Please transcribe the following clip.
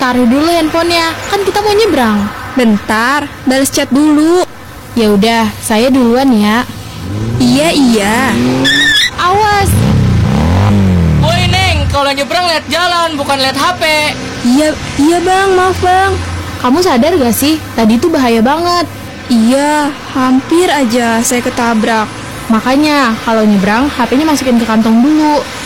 Taruh dulu handphonenya, kan kita mau nyebrang. Bentar, balas chat dulu. Ya udah, saya duluan ya. Iya. Awas. Woi Neng, kalau nyebrang lihat jalan, bukan lihat HP. Iya bang, maaf bang. Kamu sadar gak sih, tadi tuh bahaya banget. Iya, hampir aja saya ketabrak. Makanya, kalau nyebrang, HP-nya masukin ke kantong dulu.